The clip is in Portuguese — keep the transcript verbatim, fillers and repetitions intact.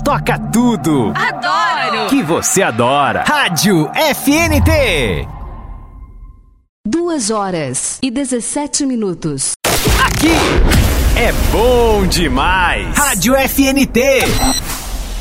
toca tudo. Adoro! Que você adora. Rádio F N T. Duas horas e dezessete minutos. Aqui é bom demais. Rádio F N T.